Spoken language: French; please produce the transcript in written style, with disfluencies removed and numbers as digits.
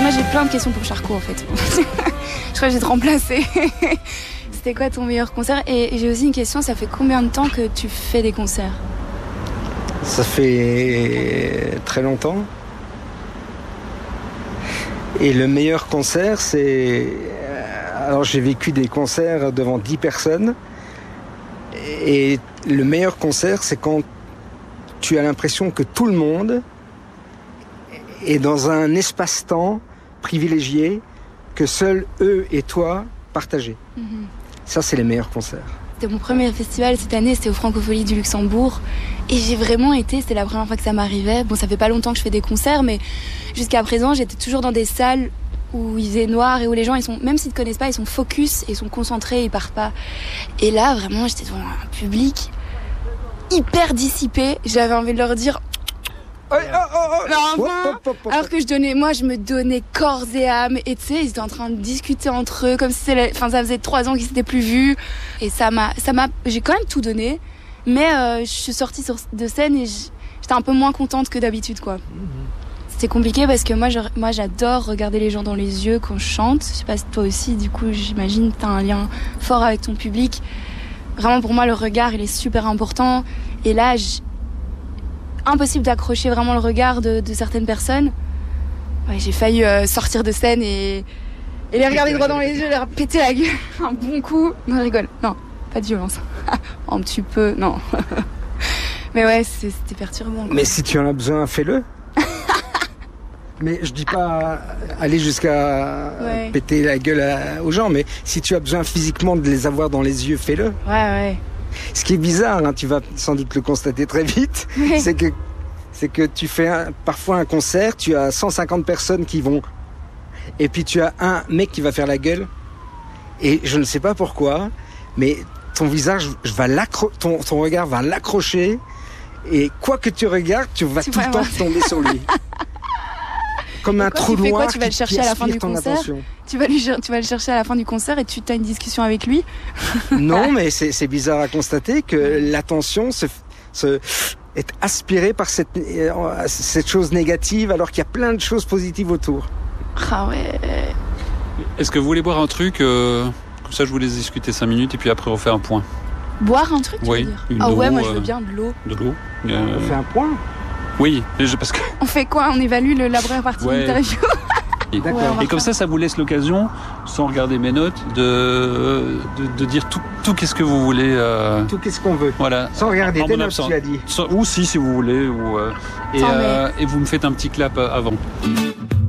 Moi, j'ai plein de questions pour Charcot, en fait. Je crois que je vais te remplacer. C'était quoi ton meilleur concert ? Et j'ai aussi une question, ça fait combien de temps que tu fais des concerts ? Ça fait très longtemps. Et le meilleur concert, c'est... Alors, j'ai vécu des concerts devant 10 personnes. Et le meilleur concert, c'est quand tu as l'impression que tout le monde est dans un espace-temps privilégié que seuls eux et toi partagez. Ça, c'est les meilleurs concerts. C'était mon premier festival cette année, c'était au Francophonie du Luxembourg. Et j'ai vraiment été, c'était la première fois que ça m'arrivait. Bon, ça fait pas longtemps que je fais des concerts, mais jusqu'à présent, j'étais toujours dans des salles où il faisait noir et où les gens, ils sont, même s'ils te connaissent pas, ils sont focus, ils sont concentrés, ils partent pas. Et là, vraiment, j'étais devant un public hyper dissipé. J'avais envie de leur dire... Alors que je me donnais corps et âme. Et tu sais, ils étaient en train de discuter entre eux, comme si ça faisait 3 ans qu'ils s'étaient plus vus. Et j'ai quand même tout donné. Mais je suis sortie de scène et j'étais un peu moins contente que d'habitude, quoi. C'était compliqué parce que moi j'adore regarder les gens dans les yeux quand je chante. Je sais pas si toi aussi, du coup, j'imagine que t'as un lien fort avec ton public. Vraiment, pour moi, le regard, il est super important. Et là, impossible d'accrocher vraiment le regard de certaines personnes. Ouais, j'ai failli sortir de scène et les regarder droit dans les yeux, leur péter la gueule. Un bon coup. Non, je rigole. Non, pas de violence. Un petit peu, non. Mais ouais, c'était perturbant, quoi. Mais si tu en as besoin, fais-le. Mais je dis pas aller jusqu'à péter la gueule aux gens, mais si tu as besoin physiquement de les avoir dans les yeux, fais-le. Ouais. Ce qui est bizarre, tu vas sans doute le constater très vite, c'est que tu fais parfois un concert, tu as 150 personnes qui vont, et puis tu as un mec qui va faire la gueule, et je ne sais pas pourquoi, mais ton visage ton regard va l'accrocher, et quoi que tu regardes, tu vas tout le temps tomber sur lui. Comme un trou noir tu vas le chercher à la fin du concert. Tu vas le chercher à la fin du concert et tu as une discussion avec lui. Non, mais c'est bizarre à constater que l'attention est aspirée par cette chose négative alors qu'il y a plein de choses positives autour. Ah ouais. Est-ce que vous voulez boire un truc comme ça, je vous laisse discuter 5 minutes et puis après on fait un point. Boire un truc, tu veux dire ? Ah ouais, moi je veux bien de l'eau. De l'eau. On fait un point ? Oui, parce que... On fait quoi ? On évalue la première partie de l'interview. D'accord. Et comme ça vous laisse l'occasion, sans regarder mes notes, de dire tout qu'est-ce que vous voulez. Tout qu'est-ce qu'on veut. Voilà. Sans regarder tes notes, tu as dit. Ou si vous voulez. Et vous me faites un petit clap avant.